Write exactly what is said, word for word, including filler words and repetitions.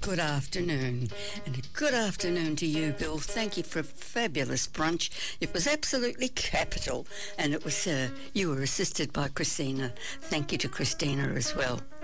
Good afternoon, and a good afternoon to you, Bill. Thank you for a fabulous brunch. It was absolutely capital, and it was uh, you were assisted by Christina. Thank you to Christina as well.